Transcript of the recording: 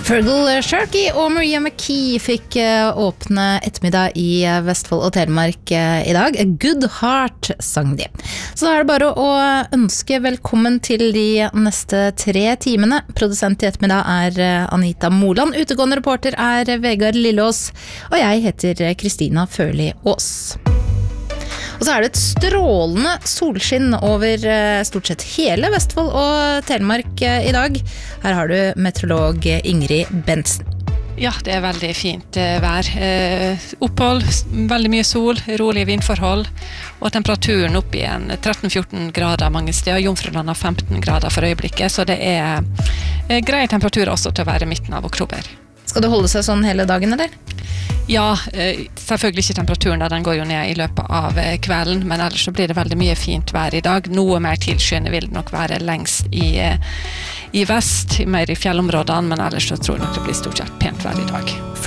Fergal Sharkey og Maria McKee fikk åpne ettermiddag i Vestfold og Telemark i dag. A Good Heart sang de. Så da er det bare å ønske velkommen til de neste 3 timene. Produsent i ettermiddag er Anita Moland, utegående reporter er Vegard Lilleås, og jeg heter Kristina Førli Aas. Og så er det et strålende solskinn over stort sett hele Vestfold og Telemark i dag. Her har du meteorolog Ingrid Bensen. Ja, det er veldig fint vær. Opphold, veldig mye sol, rolige vindforhold, og temperaturen opp i 13-14 grader mange steder. Jomfruland har 15 grader for øyeblikket, så det er greie temperaturer også til å være midten av oktober. Skal det holde seg sånn hele dagen, eller? Ja, selvfølgelig ikke temperaturen, den går jo ned i løpet av kvelden, men ellers så blir det veldig mye fint vær i dag. Noe mer tilskyende vil det nok være lengst i vest, mer i fjellområdene, men ellers så tror jeg nok det blir stort sett pent vær i dag.